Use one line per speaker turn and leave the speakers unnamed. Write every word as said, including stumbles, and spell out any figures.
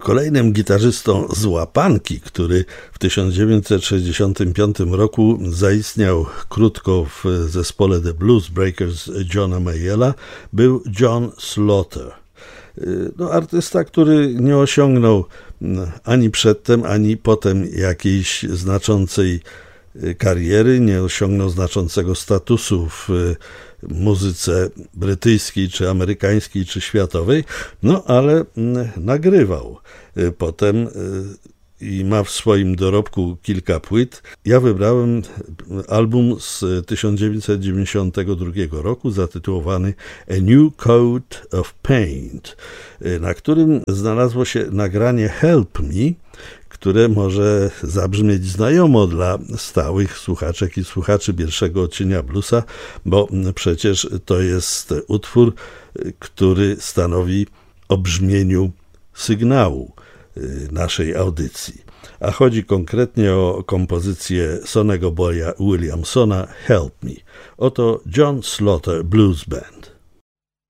Kolejnym gitarzystą z łapanki, który w tysiąc dziewięćset sześćdziesiątym piątym roku zaistniał krótko w zespole The Blues Breakers Johna Mayalla, był John Slaughter. No, artysta, który nie osiągnął ani przedtem, ani potem jakiejś znaczącej kariery, nie osiągnął znaczącego statusu w muzyce brytyjskiej, czy amerykańskiej, czy światowej, no ale nagrywał potem i ma w swoim dorobku kilka płyt. Ja wybrałem album z tysiąc dziewięćset dziewięćdziesiątego drugiego roku zatytułowany A New Coat of Paint, na którym znalazło się nagranie Help Me, które może zabrzmieć znajomo dla stałych słuchaczek i słuchaczy pierwszego odcienia bluesa, bo przecież to jest utwór, który stanowi o brzmieniu sygnału naszej audycji. A chodzi konkretnie o kompozycję Sonnego Boya Williamsona Help Me. Oto John Slaughter Blues Band.